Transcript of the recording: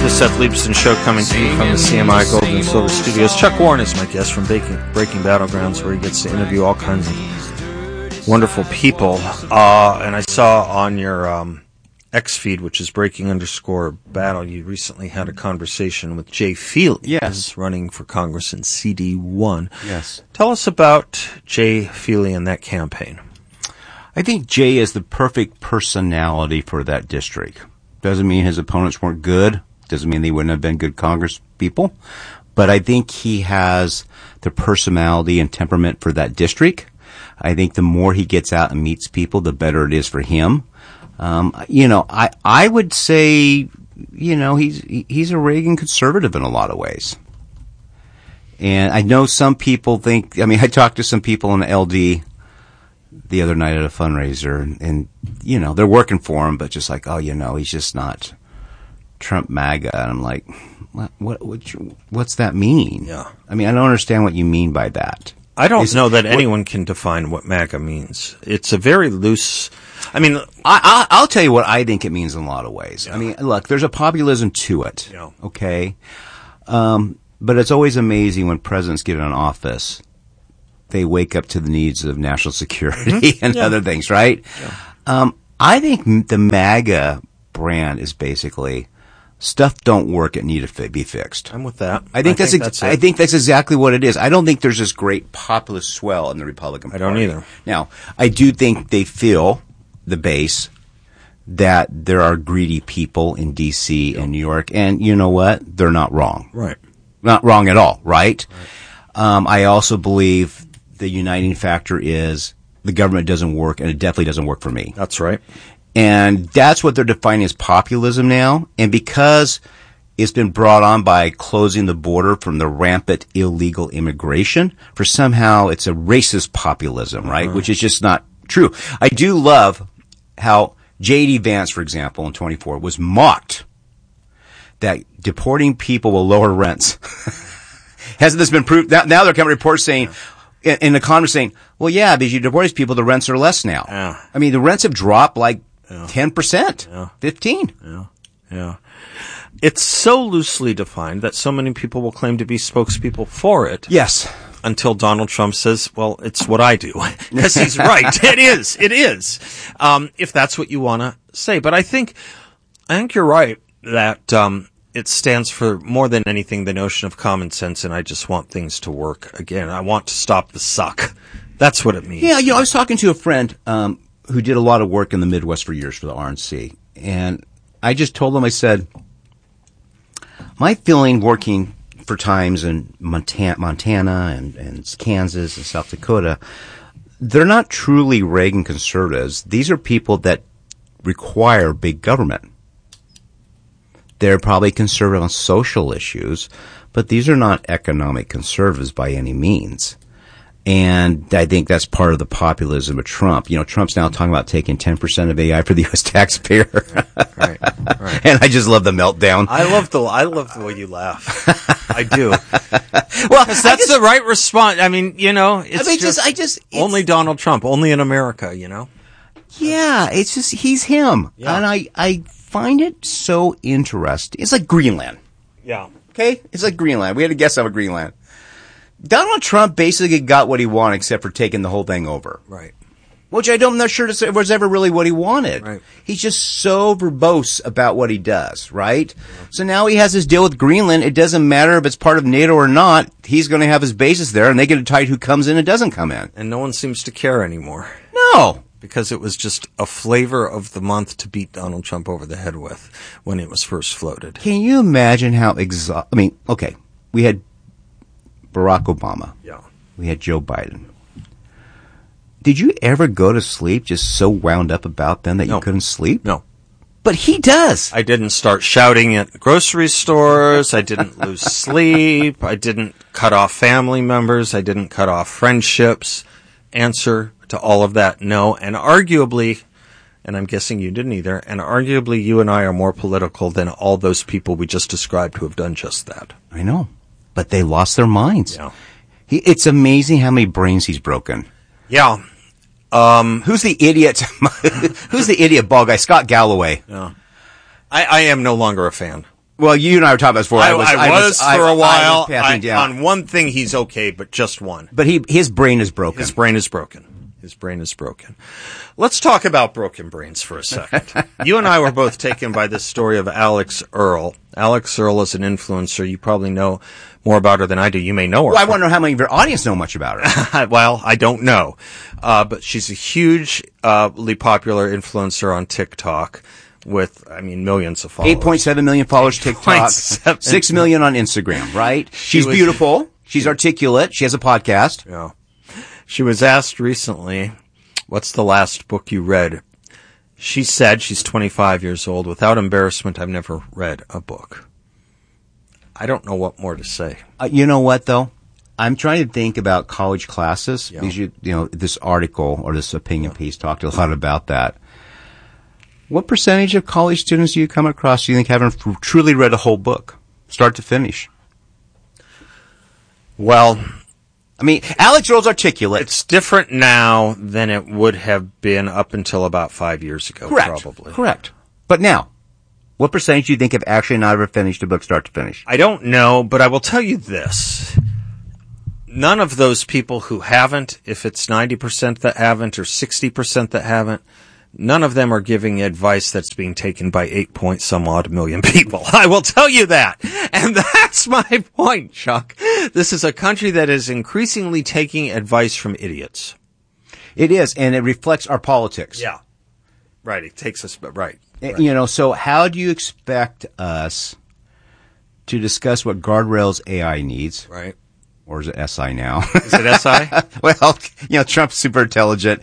the Seth Leibson Show, coming to you from the CMI Gold and Silver Studios. Chuck Warren is my guest from Breaking Battlegrounds, where he gets to interview all kinds of wonderful people. And I saw on your X feed, which is breaking_battle, you recently had a conversation with Jay Feely. Yes. Running for Congress in CD1. Yes. Tell us about Jay Feely and that campaign. I think Jay is the perfect personality for that district. Doesn't mean his opponents weren't good. Doesn't mean they wouldn't have been good Congress people. But I think he has the personality and temperament for that district. I think the more he gets out and meets people, the better it is for him. I would say, he's a Reagan conservative in a lot of ways. And I know some people I talked to some people in the LD the other night at a fundraiser, and they're working for him, but just like, he's just not Trump MAGA. And I'm like, what's that mean? Yeah. I don't understand what you mean by that. I don't know that anyone can define what MAGA means. It's a very loose. I'll tell you what I think it means in a lot of ways. Yeah. Look, there's a populism to it. Yeah. Okay. But it's always amazing when presidents get in office, they wake up to the needs of national security and other things, right? Yeah. I think the MAGA brand is basically stuff don't work, it need to be fixed. I'm with that. I think that's exactly what it is. I don't think there's this great populist swell in the Republican Party. I don't either. Now, I do think they feel, the base, that there are greedy people in D.C. and New York, and you know what? They're not wrong. Right. Not wrong at all, right? I also believe the uniting factor is the government doesn't work, and it definitely doesn't work for me. That's right. And that's what they're defining as populism now. And because it's been brought on by closing the border from the rampant illegal immigration, for somehow it's a racist populism, right? Which is just not true. I do love how J.D. Vance, for example, in 24 was mocked that deporting people will lower rents. Hasn't this been proved? Now there come reports saying, in the Congress saying, well, yeah, because you deport these people, the rents are less now. Yeah. The rents have dropped like 10%, 15%. Yeah. It's so loosely defined that so many people will claim to be spokespeople for it. Yes. Until Donald Trump says, well, it's what I do. Yes, he's right. It is. If that's what you want to say. But I think you're right that, it stands for more than anything the notion of common sense, and I just want things to work. Again, I want to stop the suck. That's what it means. Yeah, I was talking to a friend who did a lot of work in the Midwest for years for the RNC, and I just told him, I said, my feeling working for times in Montana and Kansas and South Dakota, they're not truly Reagan conservatives. These are people that require big government. They're probably conservative on social issues, but these are not economic conservatives by any means. And I think that's part of the populism of Trump. Trump's now talking about taking 10% of AI for the U.S. taxpayer. Right. And I just love the meltdown. I love the way you laugh. I do. Well, that's the right response. It's only Donald Trump, only in America, Yeah, it's just, he's him. Yeah. And I find it so interesting. It's like Greenland. Yeah. Okay? It's like Greenland. We had a guest on Greenland. Donald Trump basically got what he wanted except for taking the whole thing over. Right. Which I'm not sure was ever really what he wanted. Right. He's just so verbose about what he does, right? Yeah. So now he has this deal with Greenland. It doesn't matter if it's part of NATO or not. He's going to have his bases there, and they get to decide who comes in and doesn't come in. And no one seems to care anymore. No. Because it was just a flavor of the month to beat Donald Trump over the head with when it was first floated. Can you imagine how okay, we had Barack Obama. Yeah. We had Joe Biden. Did you ever go to sleep just so wound up about them that you couldn't sleep? No. But he does. I didn't start shouting at grocery stores. I didn't lose sleep. I didn't cut off family members. I didn't cut off friendships. Answer to all of that, no. And arguably, and I'm guessing you didn't either, and arguably you and I are more political than all those people we just described who have done just that. I know. But they lost their minds. Yeah. It's amazing how many brains he's broken. Yeah. Who's the idiot? Who's the idiot ball guy? Scott Galloway. Yeah. I am no longer a fan. Well, you and I were talking about this before. I was for a while. Passing down. On one thing, he's okay, but just one. But his brain is broken. His brain is broken. His brain is broken. Let's talk about broken brains for a second. You and I were both taken by this story of Alex Earl. Alex Earl is an influencer. You probably know more about her than I do. You may know her. Well, I wonder how many of your audience know much about her. Well, I don't know. But she's a hugely popular influencer on TikTok with, millions of followers. 8.7 million followers TikTok. 6 million on Instagram, right? She's beautiful. She's articulate. She has a podcast. Yeah. She was asked recently, what's the last book you read? She said, she's 25 years old, without embarrassment, I've never read a book. I don't know what more to say. You know what, though? I'm trying to think about college classes. Yeah. Because this article or this opinion piece talked a lot about that. What percentage of college students do you come across do you think haven't truly read a whole book, start to finish? Well, Alex Earl's articulate. it's different now than it would have been up until about 5 years ago, Correct. probably. Correct. But now, what percentage do you think have actually not ever finished a book start to finish? I don't know, but I will tell you this. None of those people who haven't, if it's 90% that haven't or 60% that haven't, none of them are giving advice that's being taken by 8-point-some-odd million people. I will tell you that. And that's my point, Chuck. This is a country that is increasingly taking advice from idiots. It is, and it reflects our politics. Yeah. Right. It takes us, right. So how do you expect us to discuss what Guardrails AI needs? Right. Or is it SI now? Is it SI? Well, Trump's super intelligent.